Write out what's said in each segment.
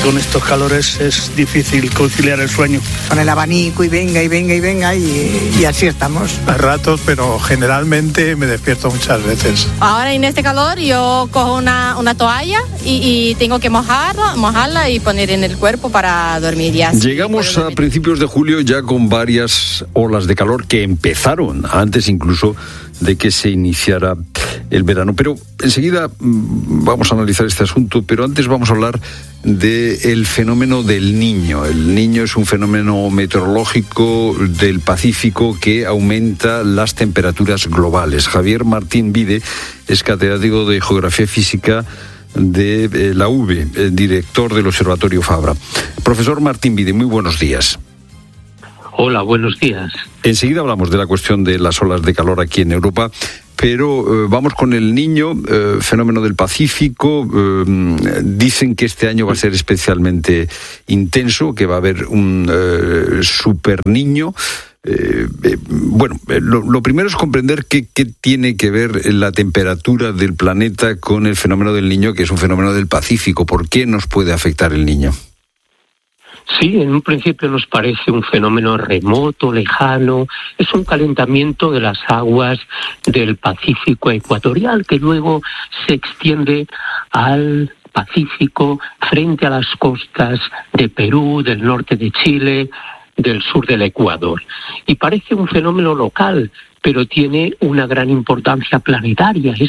con estos calores es difícil conciliar el sueño. Con el abanico y venga y así estamos. A ratos, pero generalmente me despierto muchas veces. Ahora en este calor yo cojo una toalla y tengo que mojarla y poner en el cuerpo para dormir. Y así llegamos a principios de julio ya con varias olas de calor que empezaron antes incluso de que se iniciara el verano. Pero enseguida vamos a analizar este asunto, pero antes vamos a hablar del fenómeno del Niño. El Niño es un fenómeno meteorológico del Pacífico que aumenta las temperaturas globales. Javier Martín Vide es catedrático de Geografía Física de la UB, director del Observatorio Fabra. Profesor Martín Vide, muy buenos días. Hola, buenos días. Enseguida hablamos de la cuestión de las olas de calor aquí en Europa, pero vamos con el Niño, fenómeno del Pacífico. Dicen que este año va a ser especialmente intenso, que va a haber un super Niño. Lo primero es comprender qué tiene que ver la temperatura del planeta con el fenómeno del Niño, que es un fenómeno del Pacífico. ¿Por qué nos puede afectar el Niño? Sí, en un principio nos parece un fenómeno remoto, lejano. Es un calentamiento de las aguas del Pacífico ecuatorial que luego se extiende al Pacífico frente a las costas de Perú, del norte de Chile, del sur del Ecuador. Y parece un fenómeno local, pero tiene una gran importancia planetaria. Es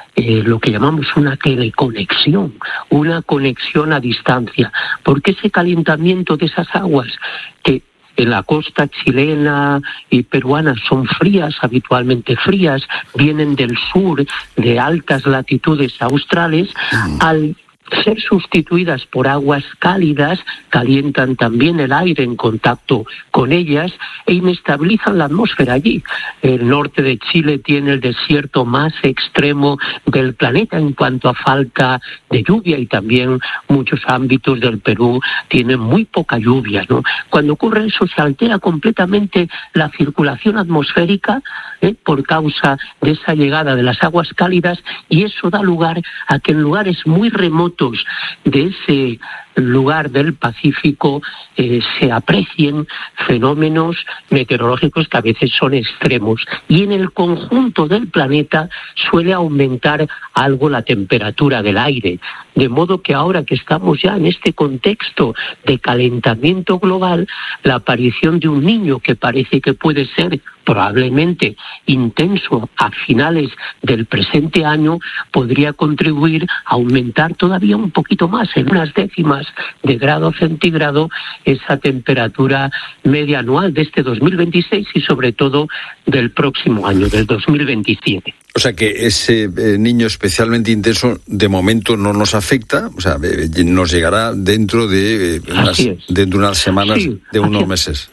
lo que llamamos una teleconexión, una conexión a distancia, porque ese calentamiento de esas aguas que en la costa chilena y peruana son frías, habitualmente frías, vienen del sur, de altas latitudes australes, al ser sustituidas por aguas cálidas, calientan también el aire en contacto con ellas e inestabilizan la atmósfera allí. El norte de Chile tiene el desierto más extremo del planeta en cuanto a falta de lluvia y también muchos ámbitos del Perú tienen muy poca lluvia, ¿no? Cuando ocurre eso se altera completamente la circulación atmosférica por causa de esa llegada de las aguas cálidas y eso da lugar a que en lugares muy remotos de ese lugar del Pacífico se aprecien fenómenos meteorológicos que a veces son extremos y en el conjunto del planeta suele aumentar algo la temperatura del aire, de modo que ahora que estamos ya en este contexto de calentamiento global, la aparición de un Niño que parece que puede ser probablemente intenso a finales del presente año podría contribuir a aumentar todavía un poquito más, en unas décimas de grado centígrado, esa temperatura media anual de este 2026 y sobre todo del próximo año, del 2027. O sea que ese Niño especialmente intenso de momento no nos afecta, o sea, nos llegará dentro de unas semanas, sí, de unos meses.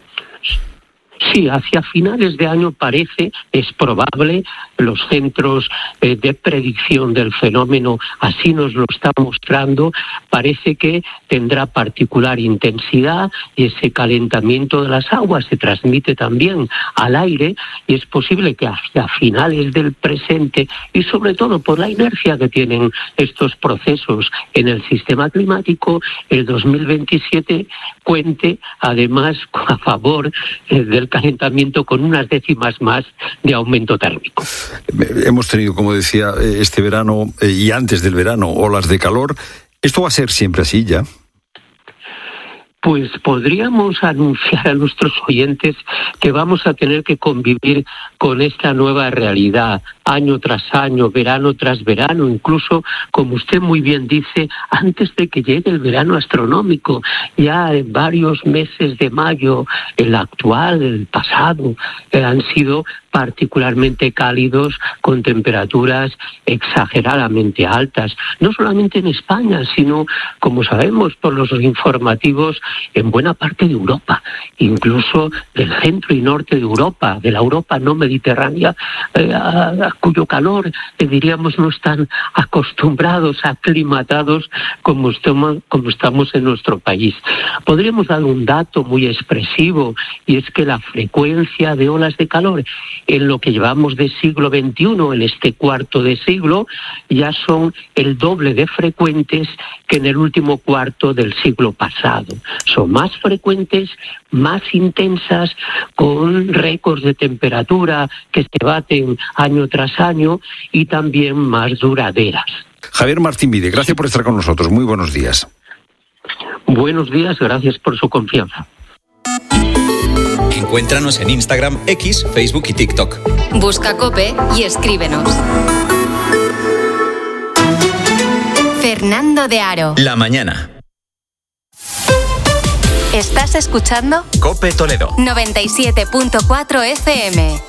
Sí, hacia finales de año parece, es probable, los centros de predicción del fenómeno así nos lo están mostrando, parece que tendrá particular intensidad y ese calentamiento de las aguas se transmite también al aire y es posible que hacia finales del presente y sobre todo por la inercia que tienen estos procesos en el sistema climático, el 2027 cuente además a favor del calentamiento con unas décimas más de aumento térmico. Hemos tenido, como decía, este verano y antes del verano, olas de calor. ¿Esto va a ser siempre así ya? Pues podríamos anunciar a nuestros oyentes que vamos a tener que convivir con esta nueva realidad, año tras año, verano tras verano, incluso, como usted muy bien dice, antes de que llegue el verano astronómico, ya en varios meses de mayo, el actual, el pasado, han sido particularmente cálidos, con temperaturas exageradamente altas, no solamente en España, sino, como sabemos por los informativos, en buena parte de Europa, incluso del centro y norte de Europa, de la Europa no mediterránea, a cuyo calor, diríamos, no están acostumbrados, aclimatados como estamos en nuestro país. Podríamos dar un dato muy expresivo, y es que la frecuencia de olas de calor en lo que llevamos de siglo XXI, en este cuarto de siglo, ya son el doble de frecuentes que en el último cuarto del siglo pasado. Son más frecuentes, más intensas, con récords de temperatura que se baten año tras año y también más duraderas. Javier Martín Vide, gracias por estar con nosotros. Muy buenos días. Buenos días, gracias por su confianza. Encuéntranos en Instagram, X, Facebook y TikTok. Busca COPE y escríbenos. Fernando de Aro. La mañana. ¿Estás escuchando? COPE Toledo. 97.4 FM.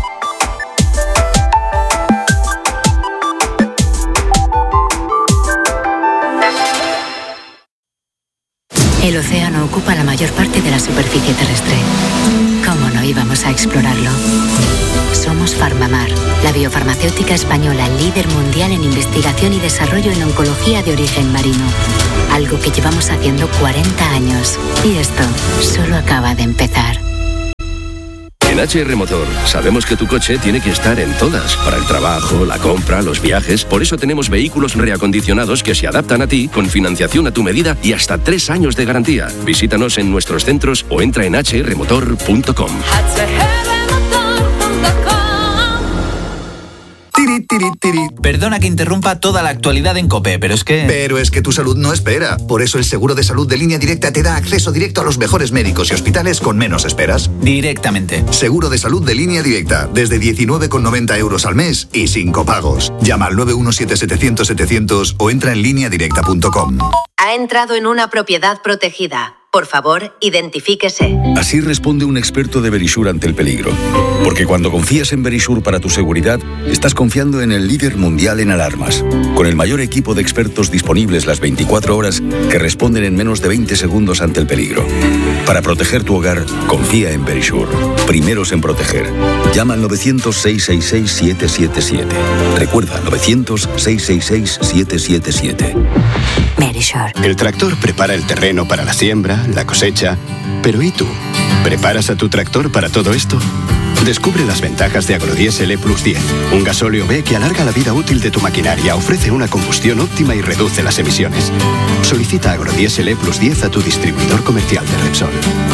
El océano ocupa la mayor parte de la superficie terrestre. ¿Cómo no íbamos a explorarlo? Somos Farmamar, la biofarmacéutica española líder mundial en investigación y desarrollo en oncología de origen marino. Algo que llevamos haciendo 40 años. Y esto solo acaba de empezar. En HR Motor sabemos que tu coche tiene que estar en todas, para el trabajo, la compra, los viajes. Por eso tenemos vehículos reacondicionados que se adaptan a ti, con financiación a tu medida y hasta 3 años de garantía. Visítanos en nuestros centros o entra en hrmotor.com. Perdona que interrumpa toda la actualidad en COPE, pero es que tu salud no espera. Por eso el seguro de salud de Línea Directa te da acceso directo a los mejores médicos y hospitales con menos esperas. Directamente. Seguro de salud de Línea Directa, desde 19,90 € al mes y sin copagos. Llama al 917-700-700 o entra en lineadirecta.com. Ha entrado en una propiedad protegida. Por favor, identifíquese. Así responde un experto de Verisure ante el peligro. Porque cuando confías en Verisure para tu seguridad, estás confiando en el líder mundial en alarmas. Con el mayor equipo de expertos disponibles las 24 horas que responden en menos de 20 segundos ante el peligro. Para proteger tu hogar, confía en Verisure. Primeros en proteger. Llama al 900-666-777. Recuerda, 900-666-777. Verisure. El tractor prepara el terreno para la siembra, la cosecha. Pero ¿y tú? ¿Preparas a tu tractor para todo esto? Descubre las ventajas de Agrodiesel E+10, un gasóleo B que alarga la vida útil de tu maquinaria, ofrece una combustión óptima y reduce las emisiones. Solicita Agrodiesel E+10 a tu distribuidor comercial de Repsol.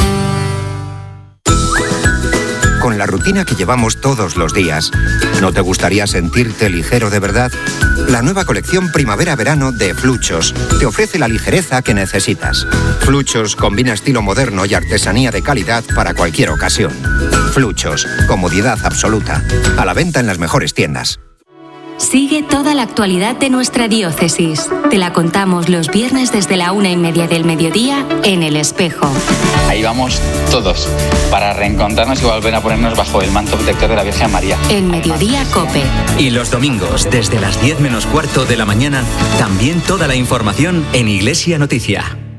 Con la rutina que llevamos todos los días, ¿no te gustaría sentirte ligero de verdad? La nueva colección Primavera-Verano de Fluchos te ofrece la ligereza que necesitas. Fluchos combina estilo moderno y artesanía de calidad para cualquier ocasión. Fluchos, comodidad absoluta. A la venta en las mejores tiendas. Sigue toda la actualidad de nuestra diócesis. Te la contamos los viernes desde la 1:30 del mediodía en El Espejo. Ahí vamos todos, para reencontrarnos y volver a ponernos bajo el manto protector de la Virgen María. En Mediodía COPE. Y los domingos, desde las 10 menos cuarto de la mañana, también toda la información en Iglesia Noticia.